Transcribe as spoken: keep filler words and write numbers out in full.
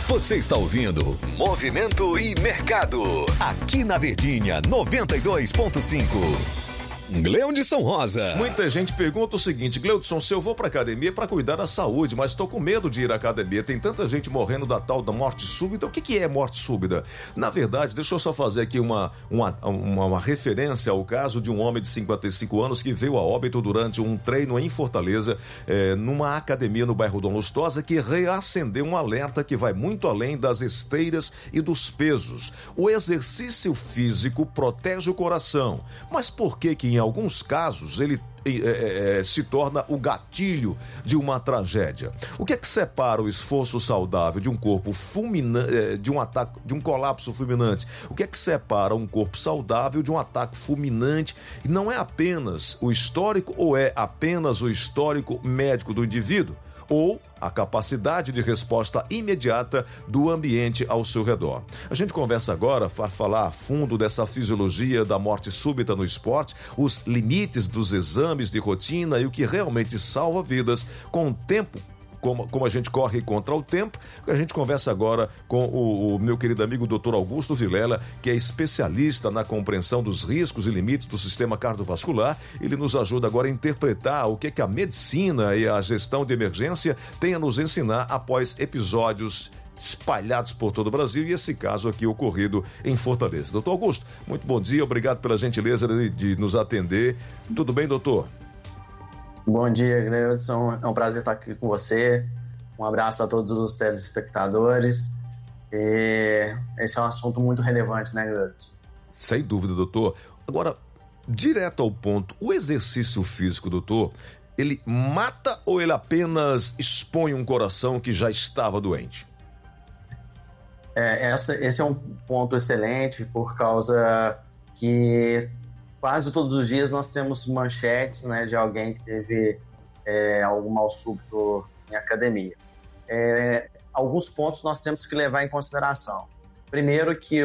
Você está ouvindo Movimento e Mercado, aqui na Verdinha noventa e dois ponto cinco. Gleudson Rosa. Muita gente pergunta o seguinte: Gleudson, se eu vou pra academia é pra cuidar da saúde, mas tô com medo de ir à academia, tem tanta gente morrendo da tal da morte súbita. O que que é morte súbita? Na verdade, deixa eu só fazer aqui uma, uma, uma, uma referência ao caso de um homem de cinquenta e cinco anos que veio a óbito durante um treino em Fortaleza, é, numa academia no bairro Dom Lustosa, que reacendeu um alerta que vai muito além das esteiras e dos pesos. O exercício físico protege o coração, mas por que que em alguns casos ele é, é, se torna o gatilho de uma tragédia? O que é que separa o esforço saudável de um corpo fulminante, de um ataque, de um colapso fulminante? O que é que separa um corpo saudável de um ataque fulminante? E não é apenas o histórico, ou é apenas o histórico médico do indivíduo? Ou a capacidade de resposta imediata do ambiente ao seu redor. A gente conversa agora para falar a fundo dessa fisiologia da morte súbita no esporte, os limites dos exames de rotina e o que realmente salva vidas com o tempo. Como, como a gente corre contra o tempo, a gente conversa agora com o, o meu querido amigo doutor Augusto Vilela, que é especialista na compreensão dos riscos e limites do sistema cardiovascular. Ele nos ajuda agora a interpretar o que, que a medicina e a gestão de emergência têm a nos ensinar após episódios espalhados por todo o Brasil, e esse caso aqui ocorrido em Fortaleza. Doutor Augusto, muito bom dia, obrigado pela gentileza de, de nos atender. Tudo bem, doutor? Bom dia, Gleudson. É um prazer estar aqui com você. Um abraço a todos os telespectadores. E esse é um assunto muito relevante, né, Gleudson? Sem dúvida, doutor. Agora, direto ao ponto, o exercício físico, doutor, ele mata ou ele apenas expõe um coração que já estava doente? É, essa, esse é um ponto excelente, por causa que quase todos os dias nós temos manchetes, né, de alguém que teve é, algum mal súbito em academia. É, alguns pontos nós temos que levar em consideração. Primeiro, que